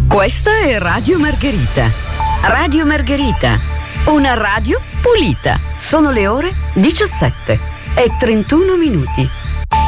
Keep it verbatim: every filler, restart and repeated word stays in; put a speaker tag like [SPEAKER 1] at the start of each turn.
[SPEAKER 1] Questa è Radio Margherita. Radio Margherita, una radio pulita. Sono le ore diciassette e trentuno minuti.